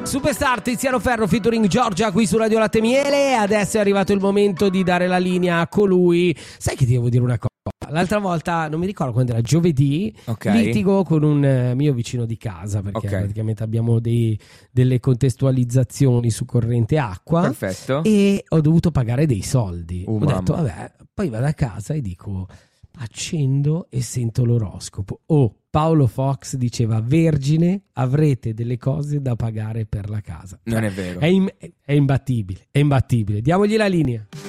Superstar Tiziano Ferro featuring Giorgia qui su Radio Latte Miele. Adesso è arrivato il momento di dare la linea a colui. Sai che ti devo dire una cosa? L'altra volta, non mi ricordo quando era, giovedì, litigo con un mio vicino di casa perché praticamente abbiamo delle contestualizzazioni su corrente acqua. Perfetto. E ho dovuto pagare dei soldi. Ho mamma. detto vabbè, poi vado a casa e dico, accendo e sento l'oroscopo. Paolo Fox diceva: vergine, avrete delle cose da pagare per la casa. Non è vero. È imbattibile, è imbattibile. Diamogli la linea.